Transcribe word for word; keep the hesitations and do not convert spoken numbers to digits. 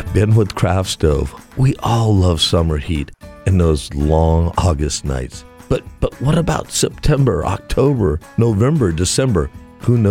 been with Craft Stove. We all love summer heat and those long August nights. But but what about September, October, November, December? Who knows?